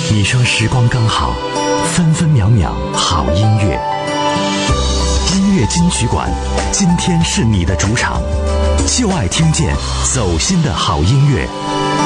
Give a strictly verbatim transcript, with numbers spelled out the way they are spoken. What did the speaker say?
你说时光刚好，分分秒秒好音乐。音乐金曲馆，今天是你的主场，就爱听见走心的好音乐。